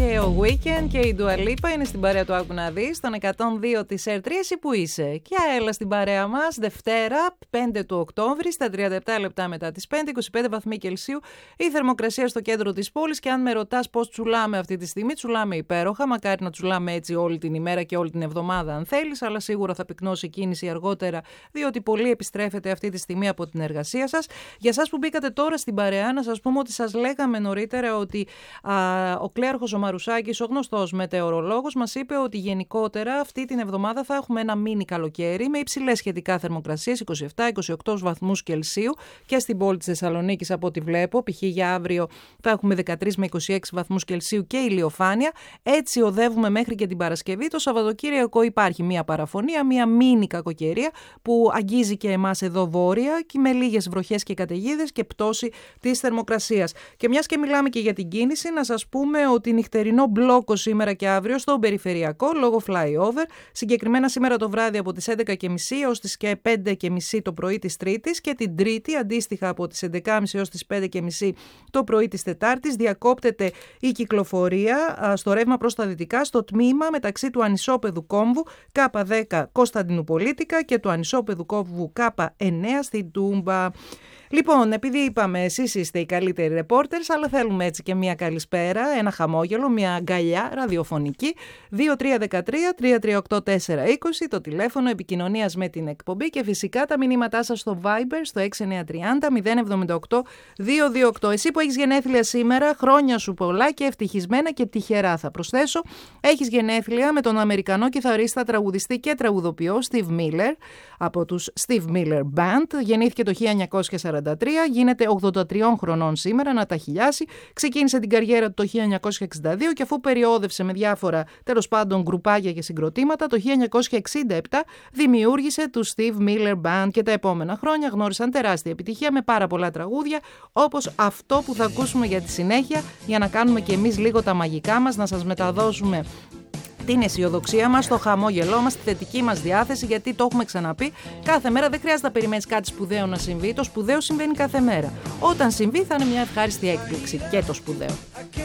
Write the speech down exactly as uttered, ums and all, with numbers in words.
και ο Weekend και η Dua Lipa είναι στην παρέα του Άκου να δεις, στον εκατόν δύο της Air τρία. Εσύ που είσαι? Και έλα στην παρέα μας, Δευτέρα, πέντε του Οκτώβρη, στα τριάντα επτά λεπτά μετά τις πέντε, είκοσι πέντε βαθμοί Κελσίου, η θερμοκρασία στο κέντρο της πόλης. Και αν με ρωτάς πώς τσουλάμε αυτή τη στιγμή, τσουλάμε υπέροχα. Μακάρι να τσουλάμε έτσι όλη την ημέρα και όλη την εβδομάδα, αν θέλεις, αλλά σίγουρα θα πυκνώσει η κίνηση αργότερα, διότι πολύ επιστρέφεται αυτή τη στιγμή από την εργασία σας. Για εσάς που μπήκατε τώρα στην παρέα, να σας πούμε ότι σας λέγαμε νωρίτερα ότι α, ο Κλέαρχος ο Μαρουσάκης, ο γνωστός μετεωρολόγος, μας είπε ότι γενικότερα αυτή την εβδομάδα θα έχουμε ένα μίνι καλοκαίρι με υψηλές σχετικά θερμοκρασίες, είκοσι επτά είκοσι οκτώ βαθμούς Κελσίου, και στην πόλη της Θεσσαλονίκης από ό,τι βλέπω. Π.χ. για αύριο θα έχουμε δεκατρείς με είκοσι έξι βαθμούς Κελσίου και ηλιοφάνεια. Έτσι οδεύουμε μέχρι και την Παρασκευή. Το Σαββατοκύριακο υπάρχει μια παραφωνία, μια μίνι κακοκαιρία που αγγίζει και εμάς εδώ βόρεια και με λίγες βροχές και καταιγίδες και πτώση της θερμοκρασίας. Και μιας και μιλάμε και για την κίνηση, να σας πούμε ότι νυχτερινό μπλόκο σήμερα και αύριο στον περιφερειακό λόγω flyover. Συγκεκριμένα σήμερα το βράδυ από τις έντεκα και μισή έως τις πέντε και μισή το πρωί της Τρίτης, και την Τρίτη αντίστοιχα από τις έντεκα και μισή έως τις πέντε και μισή το πρωί της Τετάρτης διακόπτεται η κυκλοφορία στο ρεύμα προς τα δυτικά στο τμήμα μεταξύ του Ανισόπεδου Κόμβου Κ δέκα Κωνσταντινουπολίτικα και του Ανισόπεδου Κόμβου Κ εννέα στην Τούμπα. Λοιπόν, επειδή είπαμε εσείς είστε οι καλύτεροι reporters, αλλά θέλουμε έτσι και μια καλησπέρα, ένα χαμόγελο, μια αγκαλιά ραδιοφωνική. Δύο τρία ένα τρία τρία τρία οκτώ τέσσερα είκοσι το τηλέφωνο επικοινωνίας με την εκπομπή, και φυσικά τα μηνύματά σας στο Viber στο έξι εννιά τρία μηδέν μηδέν εβδομήντα οκτώ διακόσια είκοσι οκτώ. Εσύ που έχεις γενέθλια σήμερα, χρόνια σου πολλά και ευτυχισμένα και τυχερά θα προσθέσω. Έχεις γενέθλια με τον Αμερικανό κιθαρίστα, τραγουδιστή και τραγουδοποιό Steve Miller από τους Steve Miller Band. Γεννήθηκε το χίλια εννιακόσια σαράντα τρία, γίνεται ογδόντα τριών χρονών σήμερα, να τα χιλιάσει. Ξεκίνησε την καριέρα του το χίλια εννιακόσια εξήντα δύο και αφού περιόδευσε με διάφορα τέλος πάντων γκρουπάκια και συγκροτήματα, το χίλια εννιακόσια εξήντα επτά δημιούργησε του Steve Miller Band και τα επόμενα χρόνια γνώρισαν τεράστια επιτυχία με πάρα πολλά τραγούδια, όπως αυτό που θα ακούσουμε για τη συνέχεια, για να κάνουμε και εμείς λίγο τα μαγικά μας, να σας μεταδώσουμε την αισιοδοξία μας, το χαμόγελό μας, τη θετική μας διάθεση, γιατί το έχουμε ξαναπεί, κάθε μέρα δεν χρειάζεται να περιμένεις κάτι σπουδαίο να συμβεί, το σπουδαίο συμβαίνει κάθε μέρα. Όταν συμβεί θα είναι μια ευχάριστη έκπληξη και το σπουδαίο.